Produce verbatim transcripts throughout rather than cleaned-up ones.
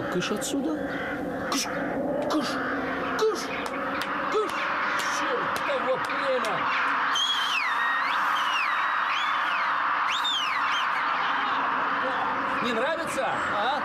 Кыш отсюда. Кыш, кыш, кыш, кыш. Чертово племя. Не нравится, а?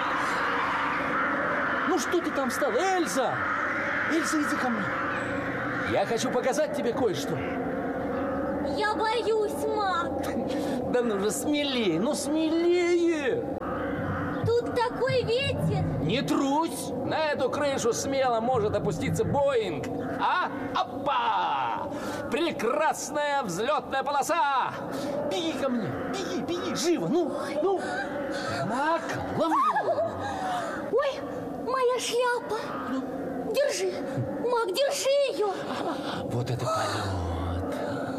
Ну что ты там встала, Эльза? Эльза, иди ко мне. Я хочу показать тебе кое-что. Я боюсь, Мак. Да ну же, смелее, ну смелее. Тут такой ветер. Не трусь. На эту крышу смело может опуститься Боинг. А? Опа! Прекрасная взлетная полоса. Беги ко мне, беги, беги, живо, ну, ну. Так, лови. Ой, моя шляпа. Держи, Мак, держи ее. Вот это полет.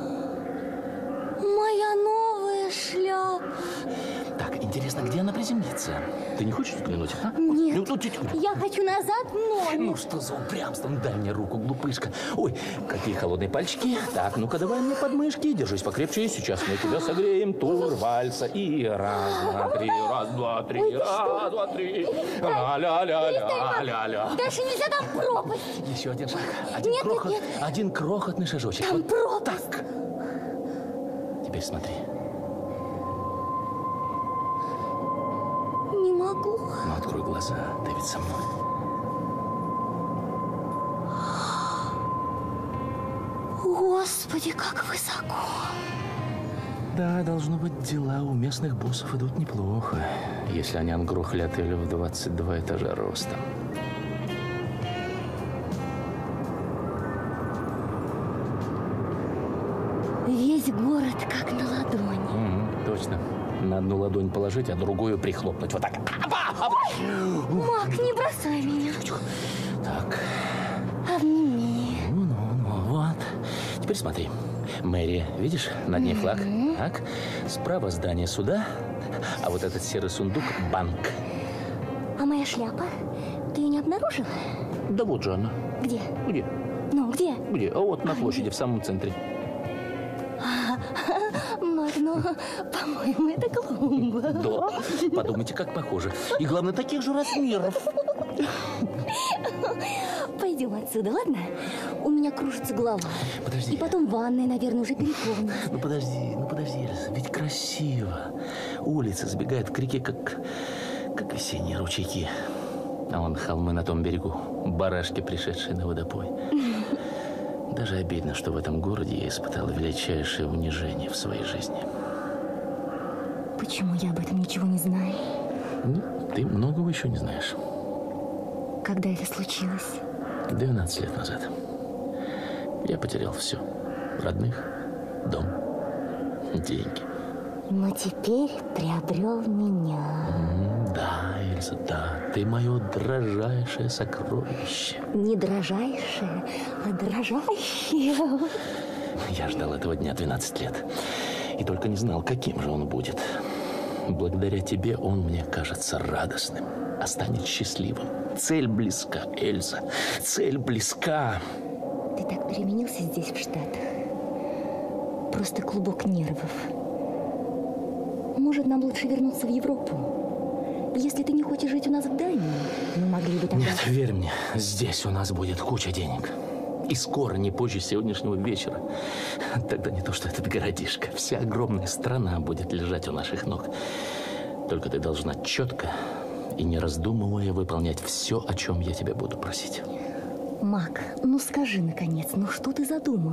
Моя новая шляпа. Так, интересно, где она приземлится? Ты не хочешь взглянуть, а? Нет, Ну, ну, тихо. я хочу назад номер. Ну что за упрямство? Ну, дай мне руку, глупышка. Ой, какие холодные пальчики. Так, ну-ка, давай мне подмышки. Держись покрепче. Сейчас мы тебя согреем. Тур вальса. И раз, два, три. Раз, два, три. Ой, Раз, что? два, три. Перестань, Ля-ля-ля-ля-ля-ля. Дальше нельзя, там пропасть. Еще один шаг. Один, Нет, крохот, нет, нет. один крохотный шажочек. Там Вот пропасть. так. Теперь смотри. Не могу. Ну, открой глаза. Ты ведь со мной. Господи, как высоко. Да, должно быть, дела у местных боссов идут неплохо, если они ангрохали отель в двадцать два этажа ростом. Весь город как на ладони. Угу, точно. На одну ладонь положить, а другую прихлопнуть. Вот так. Мак, не бросай меня. Так. Обними. Ну, ну, ну, вот. Теперь смотри. Мэрия, видишь, над ней флаг. Так. Справа здание суда, а вот этот серый сундук – банк. А моя шляпа? Ты ее не обнаружила? Да вот же она. Где? Где? Ну, где? Где? А вот на площади, в самом центре. Мак, ну, по-моему, это клумба. Да? Подумайте, как похоже. И главное, таких же размеров. Пойдем отсюда, ладно? У меня кружится голова. Подожди. И потом ванная, наверное, уже переполнена. Ну подожди, ну подожди, Эльза, ведь красиво. Улица сбегает к реке, как, как весенние ручейки. А вон холмы на том берегу, барашки, пришедшие на водопой. Даже обидно, что в этом городе я испытал величайшее унижение в своей жизни. Почему я об этом ничего не знаю? Ну, ты многого еще не знаешь. Когда это случилось? двенадцать лет назад. Я потерял все. Родных, дом, деньги. Но теперь приобрел меня. М, Да, Эльза, да. Ты мое дрожайшее сокровище. Не дрожайшее, а дрожащее. Я ждал этого дня двенадцать лет. И только не знал, каким же он будет. Благодаря тебе он мне кажется радостным, а станет счастливым. Цель близка, Эльза. Цель близка. Ты так переменился здесь, в Штатах. Просто клубок нервов. Может, нам лучше вернуться в Европу? Если ты не хочешь жить у нас в Дании, мы могли бы тогда... Нет, верь мне, здесь у нас будет куча денег. И скоро, не позже сегодняшнего вечера. Тогда не то, что этот городишко. Вся огромная страна будет лежать у наших ног. Только ты должна четко и не раздумывая выполнять все, о чем я тебя буду просить. Мак, ну скажи, наконец, ну что ты задумал?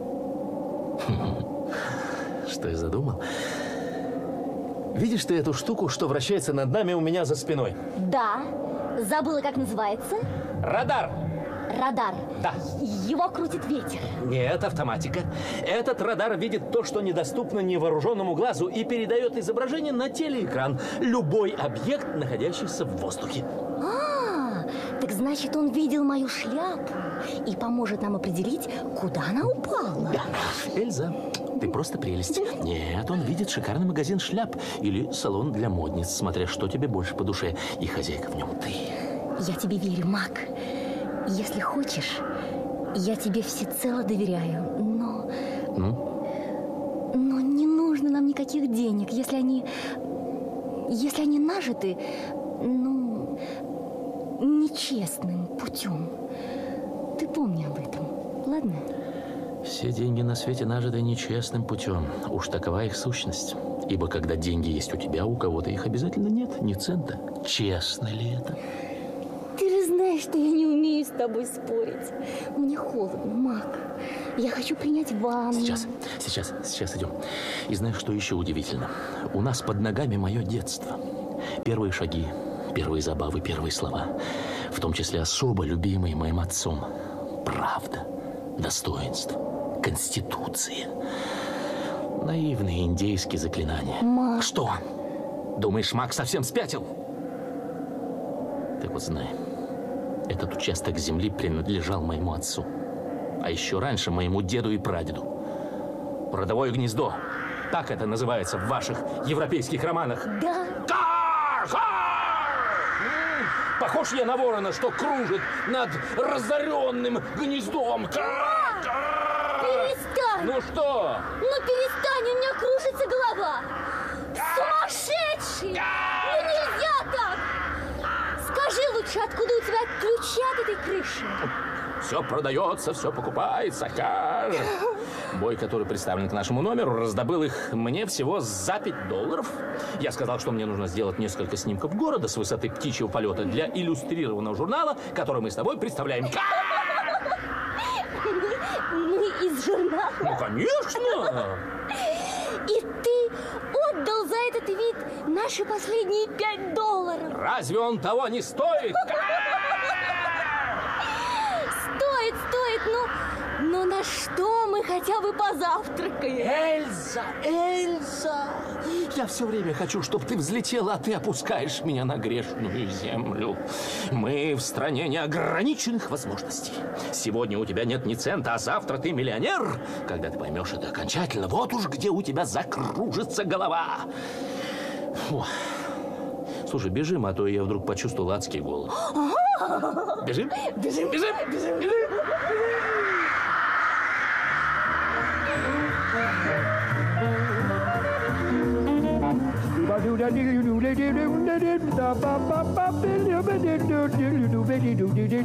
Что я задумал? Видишь ты эту штуку, что вращается над нами у меня за спиной? Да. Забыла, как называется? Радар! Радар. Да. Его крутит ветер. Нет, автоматика. Этот радар видит то, что недоступно невооруженному глазу, и передает изображение на телеэкран. Любой объект, находящийся в воздухе. А, так значит, он видел мою шляпу и поможет нам определить, куда она упала. Да. Эльза, ты просто прелесть. Нет, он видит шикарный магазин шляп или салон для модниц, смотря что тебе больше по душе. И хозяйка в нем ты. Я тебе верю, Мак. Если хочешь, я тебе всецело доверяю, но... Ну? Но не нужно нам никаких денег, если они... Если они нажиты, ну... нечестным путем. Ты помни об этом, ладно? Все деньги на свете нажиты нечестным путем. Уж такова их сущность. Ибо когда деньги есть у тебя, у кого-то их обязательно нет, ни цента. Честно ли это? Ты же знаешь, что я не умею с тобой спорить. Мне холодно, Мак. Я хочу принять ванну. Сейчас, сейчас, сейчас идем. И знаешь, что еще удивительно? У нас под ногами мое детство. Первые шаги, первые забавы, первые слова. В том числе особо любимые моим отцом. Правда, достоинство, конституция. Наивные индейские заклинания. Мак. Что? Думаешь, Мак совсем спятил? Так вот знай, этот участок земли принадлежал моему отцу. А еще раньше моему деду и прадеду. Родовое гнездо. Так это называется в ваших европейских романах. Да. Кар! Кар! Похож я на ворона, что кружит над разоренным гнездом. Кар! Кар! Перестань! Ну что? Ну перестань, у меня кружится голова! Сумасшедший! Ну нельзя так! Скажи лучше, откуда у тебя ключи от этой крыши? Все продается, все покупается, Кар. Бой, который представлен к нашему номеру, раздобыл их мне всего за пять долларов. Я сказал, что мне нужно сделать несколько снимков города с высоты птичьего полета для иллюстрированного журнала, который мы с тобой представляем. Мы из журнала? Ну, конечно! И ты отдал за этот вид наши последние пять долларов? Разве он того не стоит? Стоит, стоит, ну, но на что мы хотя бы позавтракаем? Эльза, Эльза! Я все время хочу, чтобы ты взлетела, а ты опускаешь меня на грешную землю. Мы в стране неограниченных возможностей. Сегодня у тебя нет ни цента, а завтра ты миллионер. Когда ты поймешь это окончательно, вот уж где у тебя закружится голова. Фу. Слушай, бежим, а то я вдруг почувствовал адский голод. Бежим? Бежим, бежим, бежим, бежим. Do